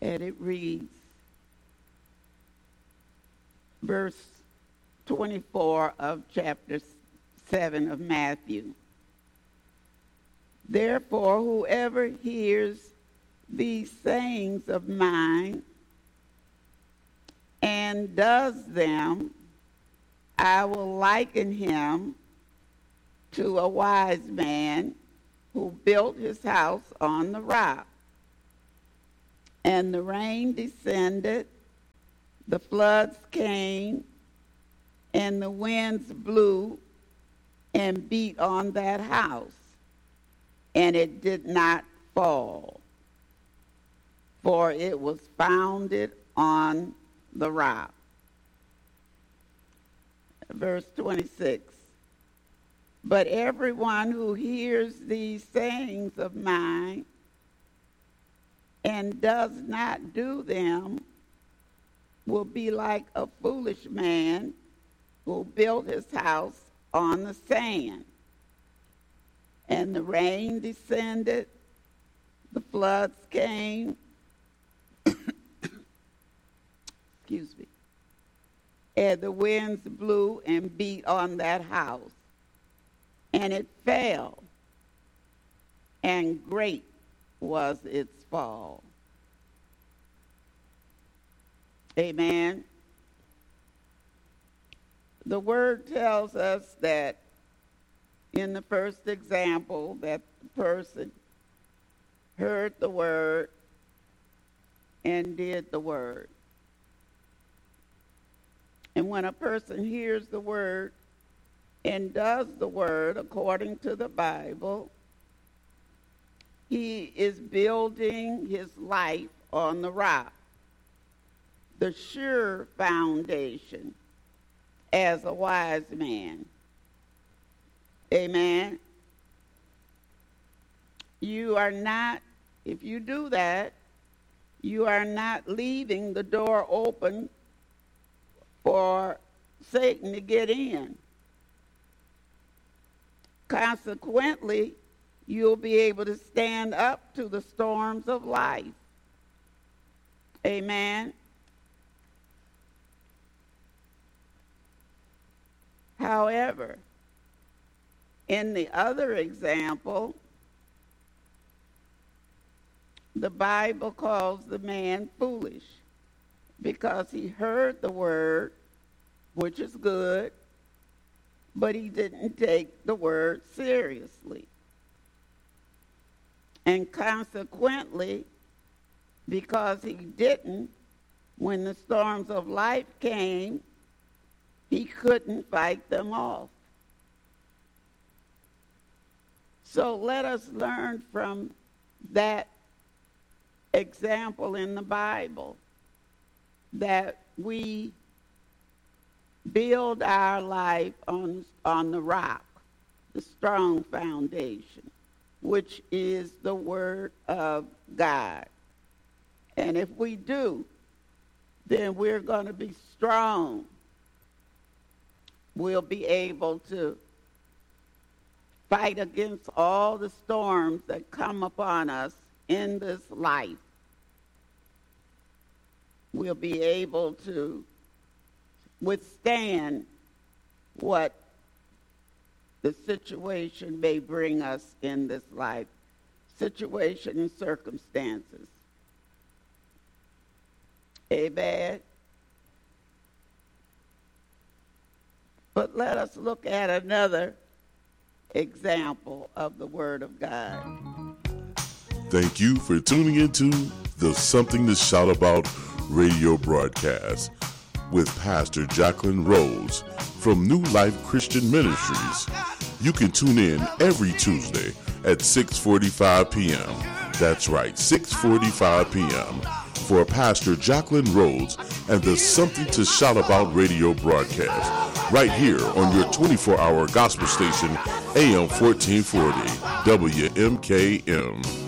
And it reads, verse 24 of chapter 7 of Matthew. Therefore, whoever hears these sayings of mine and does them, I will liken him to a wise man who built his house on the rock. And the rain descended, the floods came, and the winds blew and beat on that house, and it did not fall, for it was founded on the rock. Verse 26. But everyone who hears these sayings of mine and does not do them will be like a foolish man who built his house on the sand. And the rain descended, the floods came, excuse me, and the winds blew and beat on that house, and it fell, and great was its fall. Amen. The word tells us that in the first example that the person heard the word and did the word. And when a person hears the word and does the word according to the Bible, he is building his life on the rock, the sure foundation, as a wise man. Amen. You are not, if you do that, you are not leaving the door open for Satan to get in. Consequently, you'll be able to stand up to the storms of life. Amen. However, in the other example, the Bible calls the man foolish because he heard the word, which is good, but he didn't take the word seriously. And consequently, because he didn't, when the storms of life came, he couldn't fight them off. So let us learn from that example in the Bible that we build our life on the rock, the strong foundation, which is the Word of God. And if we do, then we're going to be strong. We'll be able to fight against all the storms that come upon us in this life. We'll be able to withstand what the situation may bring us in this life, situation and circumstances. Amen. But let us look at another example of the Word of God. Thank you for tuning into the Something to Shout About radio broadcast with Pastor Jacqueline Rose from New Life Christian Ministries. You can tune in every Tuesday at 6:45 p.m. That's right, 6:45 p.m. for Pastor Jacqueline Rose and the Something to Shout About radio broadcast right here on your 24-hour gospel station, AM 1440, WMKM.